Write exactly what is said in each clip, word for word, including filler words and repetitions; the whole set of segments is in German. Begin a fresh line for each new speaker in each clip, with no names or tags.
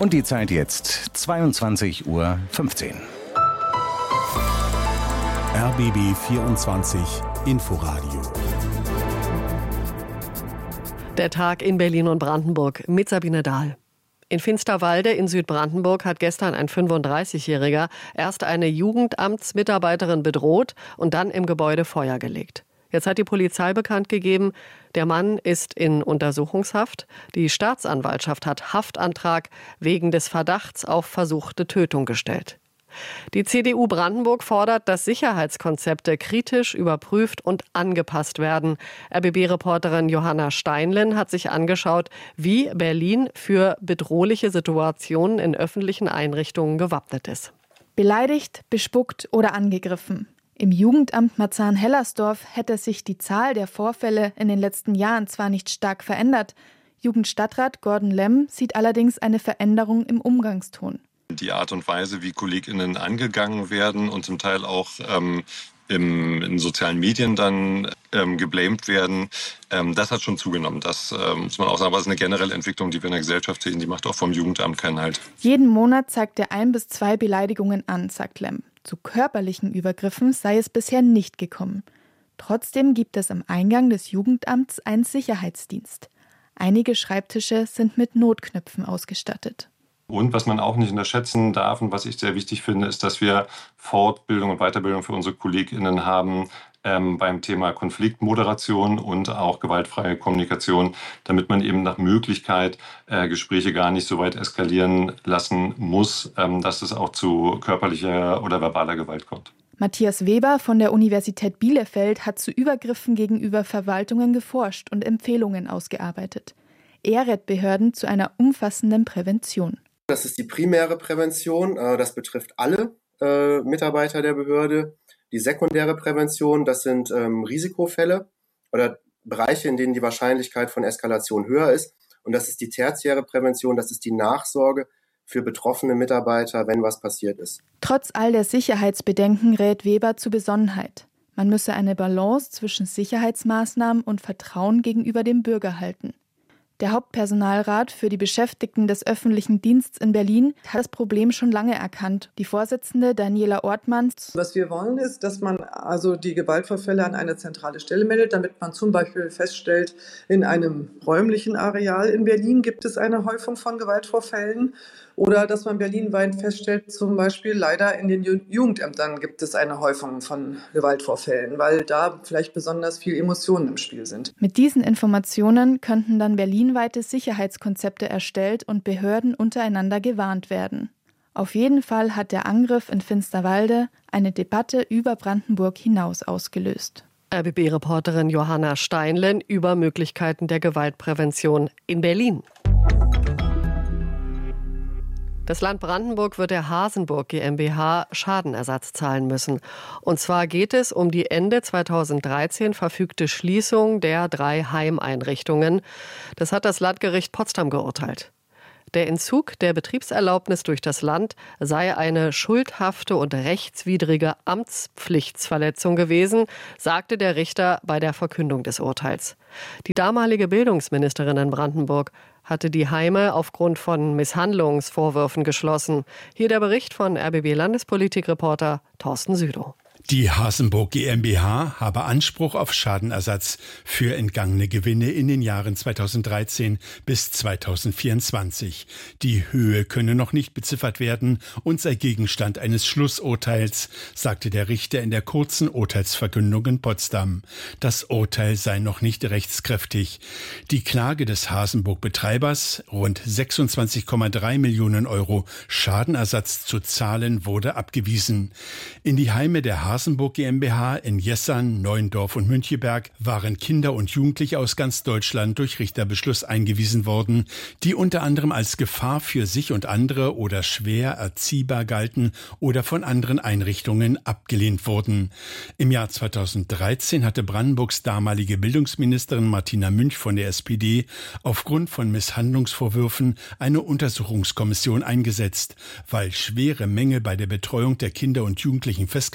Und die Zeit jetzt zweiundzwanzig Uhr fünfzehn.
R B B vierundzwanzig Inforadio.
Der Tag in Berlin und Brandenburg mit Sabine Dahl. In Finsterwalde in Südbrandenburg hat gestern ein fünfunddreißigjähriger erst eine Jugendamtsmitarbeiterin bedroht und dann im Gebäude Feuer gelegt. Jetzt hat die Polizei bekannt gegeben, der Mann ist in Untersuchungshaft. Die Staatsanwaltschaft hat Haftantrag wegen des Verdachts auf versuchte Tötung gestellt. Die C D U Brandenburg fordert, dass Sicherheitskonzepte kritisch überprüft und angepasst werden. R B B-Reporterin Johanna Steinlen hat sich angeschaut, wie Berlin für bedrohliche Situationen in öffentlichen Einrichtungen gewappnet ist.
Beleidigt, bespuckt oder angegriffen. Im Jugendamt Marzahn-Hellersdorf hätte sich die Zahl der Vorfälle in den letzten Jahren zwar nicht stark verändert. Jugendstadtrat Gordon Lemm sieht allerdings eine Veränderung im Umgangston.
Die Art und Weise, wie KollegInnen angegangen werden und zum Teil auch ähm, im, in sozialen Medien dann ähm, geblamed werden, ähm, das hat schon zugenommen. Das äh, muss man auch sagen, aber es ist eine generelle Entwicklung, die wir in der Gesellschaft sehen. Die macht auch vom Jugendamt keinen Halt.
Jeden Monat zeigt er ein bis zwei Beleidigungen an, sagt Lemm. Zu körperlichen Übergriffen sei es bisher nicht gekommen. Trotzdem gibt es am Eingang des Jugendamts einen Sicherheitsdienst. Einige Schreibtische sind mit Notknöpfen ausgestattet.
Und was man auch nicht unterschätzen darf und was ich sehr wichtig finde, ist, dass wir Fortbildung und Weiterbildung für unsere KollegInnen haben ähm, beim Thema Konfliktmoderation und auch gewaltfreie Kommunikation, damit man eben nach Möglichkeit äh, Gespräche gar nicht so weit eskalieren lassen muss, ähm, dass es auch zu körperlicher oder verbaler Gewalt kommt.
Matthias Weber von der Universität Bielefeld hat zu Übergriffen gegenüber Verwaltungen geforscht und Empfehlungen ausgearbeitet. Er rät Behörden zu einer umfassenden Prävention.
Das ist die primäre Prävention, das betrifft alle äh, Mitarbeiter der Behörde. Die sekundäre Prävention, das sind ähm, Risikofälle oder Bereiche, in denen die Wahrscheinlichkeit von Eskalation höher ist. Und das ist die tertiäre Prävention, das ist die Nachsorge für betroffene Mitarbeiter, wenn was passiert ist.
Trotz all der Sicherheitsbedenken rät Weber zu Besonnenheit. Man müsse eine Balance zwischen Sicherheitsmaßnahmen und Vertrauen gegenüber dem Bürger halten. Der Hauptpersonalrat für die Beschäftigten des öffentlichen Dienstes in Berlin hat das Problem schon lange erkannt. Die Vorsitzende Daniela Ortmann.
Was wir wollen ist, dass man also die Gewaltvorfälle an eine zentrale Stelle meldet, damit man zum Beispiel feststellt, in einem räumlichen Areal in Berlin gibt es eine Häufung von Gewaltvorfällen. Oder dass man berlinweit feststellt, zum Beispiel leider in den Jugendämtern gibt es eine Häufung von Gewaltvorfällen, weil da vielleicht besonders viel Emotionen im Spiel sind.
Mit diesen Informationen könnten dann berlinweite Sicherheitskonzepte erstellt und Behörden untereinander gewarnt werden. Auf jeden Fall hat der Angriff in Finsterwalde eine Debatte über Brandenburg hinaus ausgelöst.
R B B-Reporterin Johanna Steinlen über Möglichkeiten der Gewaltprävention in Berlin. Das Land Brandenburg wird der Hasenburg GmbH Schadenersatz zahlen müssen. Und zwar geht es um die Ende zweitausenddreizehn verfügte Schließung der drei Heimeinrichtungen. Das hat das Landgericht Potsdam geurteilt. Der Entzug der Betriebserlaubnis durch das Land sei eine schuldhafte und rechtswidrige Amtspflichtsverletzung gewesen, sagte der Richter bei der Verkündung des Urteils. Die damalige Bildungsministerin in Brandenburg hatte die Heime aufgrund von Misshandlungsvorwürfen geschlossen. Hier der Bericht von R B B-Landespolitikreporter Thorsten Südow.
Die Hasenburg GmbH habe Anspruch auf Schadenersatz für entgangene Gewinne in den Jahren zweitausenddreizehn bis zweitausendvierundzwanzig. Die Höhe könne noch nicht beziffert werden und sei Gegenstand eines Schlussurteils, sagte der Richter in der kurzen Urteilsverkündung in Potsdam. Das Urteil sei noch nicht rechtskräftig. Die Klage des Hasenburg-Betreibers, rund sechsundzwanzig Komma drei Millionen Euro Schadenersatz zu zahlen, wurde abgewiesen. In die Heime der Hasenburg GmbH in Jessern, Neuendorf und Müncheberg waren Kinder und Jugendliche aus ganz Deutschland durch Richterbeschluss eingewiesen worden, die unter anderem als Gefahr für sich und andere oder schwer erziehbar galten oder von anderen Einrichtungen abgelehnt wurden. Im Jahr zweitausenddreizehn hatte Brandenburgs damalige Bildungsministerin Martina Münch von der S P D aufgrund von Misshandlungsvorwürfen eine Untersuchungskommission eingesetzt. Weil schwere Mängel bei der Betreuung der Kinder und Jugendlichen festgestellt wurden,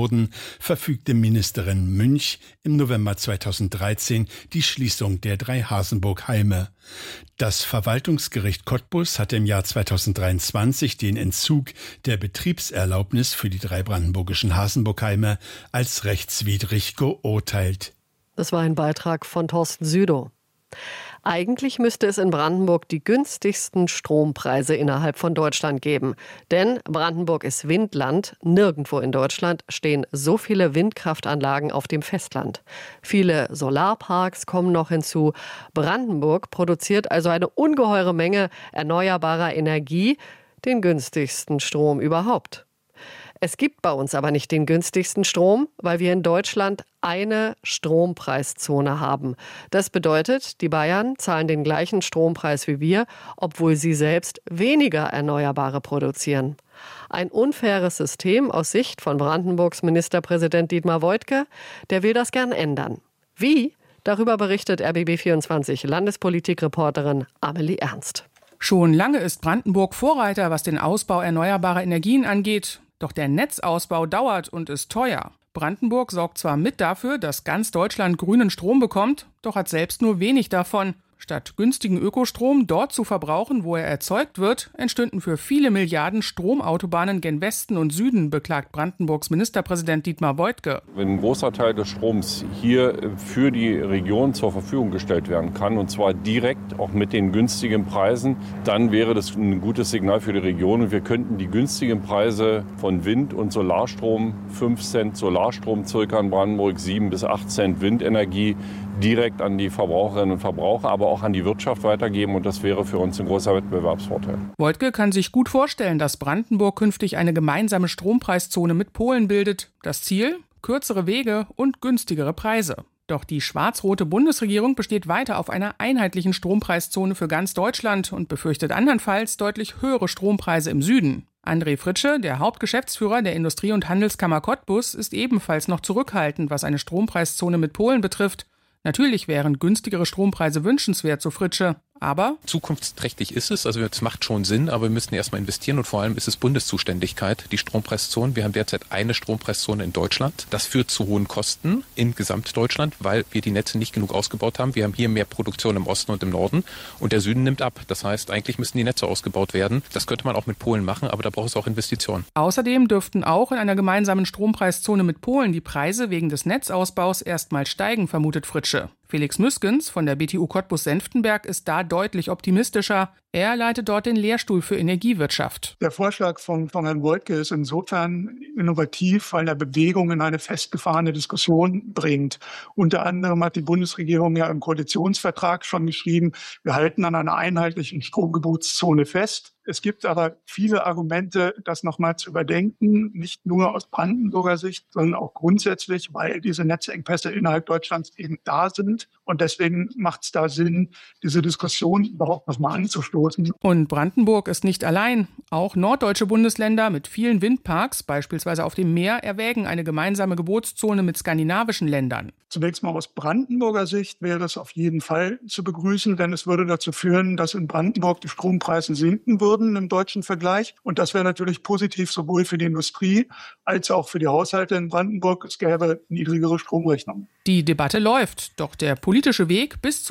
wurden, verfügte Ministerin Münch im November zweitausenddreizehn die Schließung der drei Hasenburg-Heime. Das Verwaltungsgericht Cottbus hatte im Jahr zweitausenddreiundzwanzig den Entzug der Betriebserlaubnis für die drei brandenburgischen Hasenburg-Heime als rechtswidrig geurteilt.
Das war ein Beitrag von Thorsten Südow. Eigentlich müsste es in Brandenburg die günstigsten Strompreise innerhalb von Deutschland geben. Denn Brandenburg ist Windland. Nirgendwo in Deutschland stehen so viele Windkraftanlagen auf dem Festland. Viele Solarparks kommen noch hinzu. Brandenburg produziert also eine ungeheure Menge erneuerbarer Energie, den günstigsten Strom überhaupt. Es gibt bei uns aber nicht den günstigsten Strom, weil wir in Deutschland eine Strompreiszone haben. Das bedeutet, die Bayern zahlen den gleichen Strompreis wie wir, obwohl sie selbst weniger Erneuerbare produzieren. Ein unfaires System aus Sicht von Brandenburgs Ministerpräsident Dietmar Woidke, der will das gern ändern. Wie? Darüber berichtet R B B vierundzwanzig Landespolitikreporterin Amelie Ernst.
Schon lange ist Brandenburg Vorreiter, was den Ausbau erneuerbarer Energien angeht. Doch der Netzausbau dauert und ist teuer. Brandenburg sorgt zwar mit dafür, dass ganz Deutschland grünen Strom bekommt, doch hat selbst nur wenig davon. Statt günstigen Ökostrom dort zu verbrauchen, wo er erzeugt wird, entstünden für viele Milliarden Stromautobahnen gen Westen und Süden, beklagt Brandenburgs Ministerpräsident Dietmar Woidke.
Wenn ein großer Teil des Stroms hier für die Region zur Verfügung gestellt werden kann, und zwar direkt auch mit den günstigen Preisen, dann wäre das ein gutes Signal für die Region. Und wir könnten die günstigen Preise von Wind- und Solarstrom, fünf Cent Solarstrom circa in Brandenburg, sieben bis acht Cent Windenergie, direkt an die Verbraucherinnen und Verbraucher, aber auch an die Wirtschaft weitergeben. Und das wäre für uns ein großer Wettbewerbsvorteil.
Woidke kann sich gut vorstellen, dass Brandenburg künftig eine gemeinsame Strompreiszone mit Polen bildet. Das Ziel? Kürzere Wege und günstigere Preise. Doch die schwarz-rote Bundesregierung besteht weiter auf einer einheitlichen Strompreiszone für ganz Deutschland und befürchtet andernfalls deutlich höhere Strompreise im Süden. André Fritsche, der Hauptgeschäftsführer der Industrie- und Handelskammer Cottbus, ist ebenfalls noch zurückhaltend, was eine Strompreiszone mit Polen betrifft. Natürlich wären günstigere Strompreise wünschenswert, so Fritsche. Aber
zukunftsträchtig ist es, also es macht schon Sinn, aber wir müssen erstmal investieren und vor allem ist es Bundeszuständigkeit, die Strompreiszone. Wir haben derzeit eine Strompreiszone in Deutschland. Das führt zu hohen Kosten in Gesamtdeutschland, weil wir die Netze nicht genug ausgebaut haben. Wir haben hier mehr Produktion im Osten und im Norden und der Süden nimmt ab. Das heißt, eigentlich müssen die Netze ausgebaut werden. Das könnte man auch mit Polen machen, aber da braucht es auch Investitionen.
Außerdem dürften auch in einer gemeinsamen Strompreiszone mit Polen die Preise wegen des Netzausbaus erstmal steigen, vermutet Fritsche. Felix Müskens von der B T U Cottbus-Senftenberg ist da deutlich optimistischer. Er leitet dort den Lehrstuhl für Energiewirtschaft.
Der Vorschlag von, von Herrn Woidke ist insofern innovativ, weil er Bewegung in eine festgefahrene Diskussion bringt. Unter anderem hat die Bundesregierung ja im Koalitionsvertrag schon geschrieben, wir halten an einer einheitlichen Stromgebotszone fest. Es gibt aber viele Argumente, das nochmal zu überdenken, nicht nur aus Brandenburger Sicht, sondern auch grundsätzlich, weil diese Netzengpässe innerhalb Deutschlands eben da sind. Und deswegen macht es da Sinn, diese Diskussion überhaupt nochmal anzustoßen.
Und Brandenburg ist nicht allein. Auch norddeutsche Bundesländer mit vielen Windparks, beispielsweise auf dem Meer, erwägen eine gemeinsame Gebotszone mit skandinavischen Ländern.
Zunächst mal aus Brandenburger Sicht wäre es auf jeden Fall zu begrüßen, denn es würde dazu führen, dass in Brandenburg die Strompreise sinken würden im deutschen Vergleich. Und das wäre natürlich positiv sowohl für die Industrie als auch für die Haushalte in Brandenburg. Es gäbe niedrigere Stromrechnungen.
Die Debatte läuft, doch der politische Weg bis zu